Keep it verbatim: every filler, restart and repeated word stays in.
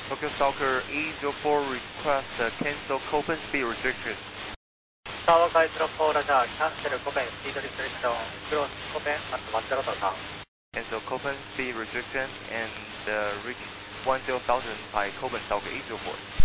Tokyo Stalker eight zero four request uh, cancel Copen speed restriction. Tower Guide four Roger, cancel Copen speed restriction, cross Copen at one zero thousand. Cancel Copen speed restriction and uh, reach one zero thousand by Copen Stalker eight zero four.